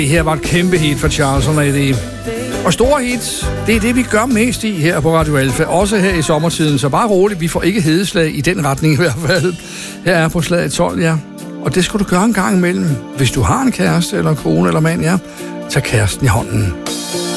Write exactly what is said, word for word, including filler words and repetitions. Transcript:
Det her var et kæmpe hit for Charles og Lady. Og store hits, det er det, vi gør mest i her på Radio Alfa. Også her i sommertiden, så bare roligt, vi får ikke hedeslag i den retning i hvert fald. Her er på slaget tolv, ja. Og det skal du gøre en gang imellem. Hvis du har en kæreste eller en kone eller mand, ja, tag kæresten i hånden.